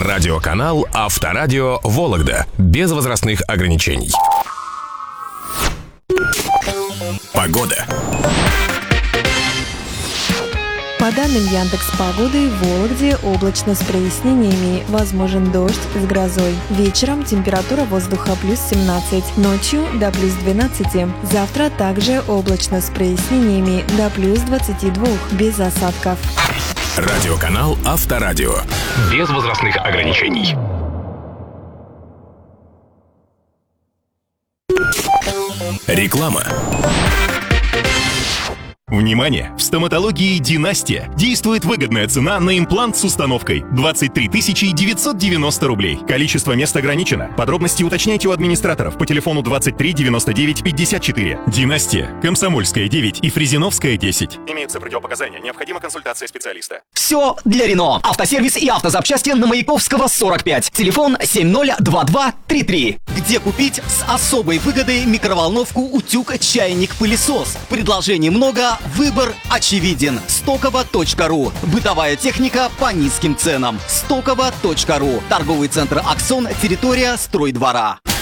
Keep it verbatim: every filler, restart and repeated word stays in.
Радиоканал Авторадио Вологда. Без возрастных ограничений. Погода. По данным Яндекс.Погоды, в Вологде облачно с прояснениями, возможен дождь с грозой. Вечером температура воздуха плюс семнадцать, ночью до плюс двенадцати. Завтра также облачно с прояснениями до плюс двадцати двух, без осадков. Радиоканал Авторадио. Без возрастных ограничений. Реклама. Внимание! В стоматологии «Династия» действует выгодная цена на имплант с установкой – двадцать три тысячи девятьсот девяносто рублей. Количество мест ограничено. Подробности уточняйте у администраторов по телефону двадцать три девяносто девять пятьдесят четыре. «Династия», Комсомольская девять и Фрезеновская десять. Имеются противопоказания. Необходима консультация специалиста. Все для Рено. Автосервис и автозапчасти на Маяковского сорок пять. Телефон семь ноль два два три три. Где купить с особой выгодой микроволновку, утюг, чайник, пылесос? Предложений много, выбор очевиден. стоково точка ру. Бытовая техника по низким ценам. стоково точка ру. Торговый центр «Аксон», территория стройдвора.